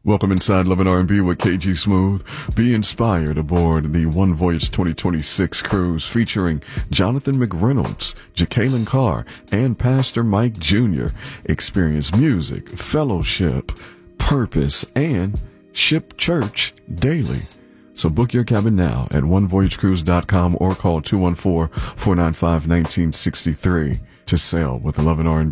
Welcome inside Love and R&B with KG Smooth. Be inspired aboard the One Voyage 2026 cruise featuring Jonathan McReynolds, Jacqueline Carr, and Pastor Mike Jr. Experience music, fellowship, purpose, and ship church daily. So book your cabin now at onevoyagecruise.com or call 214-495-1963 to sail with Love and R&B.